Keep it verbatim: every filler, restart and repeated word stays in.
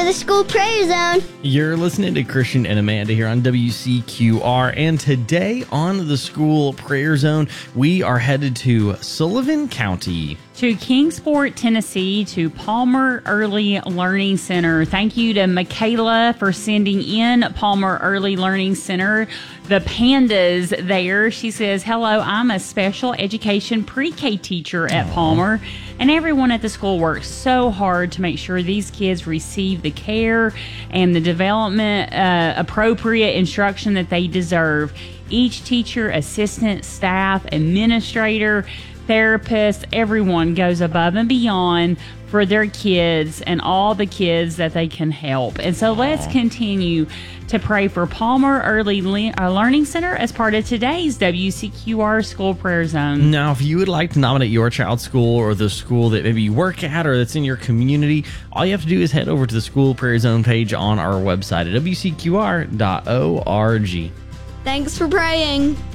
the School Prayer Zone. You're listening to Christian and Amanda here on W C Q R, and today on the School Prayer Zone, we are headed to Sullivan County. To Kingsport, Tennessee, to Palmer Early Learning Center. Thank you to Michaela for sending in Palmer Early Learning Center. The pandas there. She says, hello, I'm a special education pre-K teacher at Aww. Palmer, and everyone at the school works so hard to make sure these kids receive the care and the development, uh, appropriate instruction that they deserve. Each teacher, assistant, staff, administrator, therapists, everyone goes above and beyond for their kids and all the kids that they can help. And so let's continue to pray for Palmer Early Le- uh, Learning Center as part of today's W C Q R School Prayer Zone. Now, if you would like to nominate your child's school or the school that maybe you work at or that's in your community, all you have to do is head over to the School Prayer Zone page on our website at W C Q R dot org. Thanks for praying.